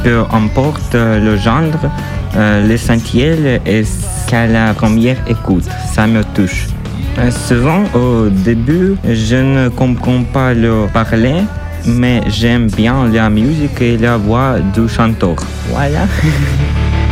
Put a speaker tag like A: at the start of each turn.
A: peu importe le genre, l'essentiel est qu'à la première écoute, ça me touche. Souvent, au début, je ne comprends pas le parler, mais j'aime bien la musique et la voix du chanteur. Voilà.